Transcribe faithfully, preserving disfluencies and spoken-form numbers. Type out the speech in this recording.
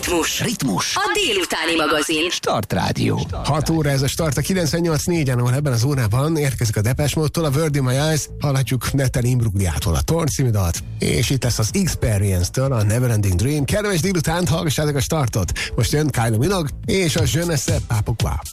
Ritmus. Ritmus. A délutáni magazin. Start Rádió. hat óra ez a Start a kilencvennyolc négyen, ahol ebben az órában érkezik a Depeche Mode-tól, a Word in My Eyes, hallhatjuk Natalie Imbruglia-tól a Torn című dalt, és itt lesz az Experience-től a Neverending Dream. Kedves délutánt, hallgassátok a Startot! Most jön Kylie Minogue és a Je ne sais pas pourquoi.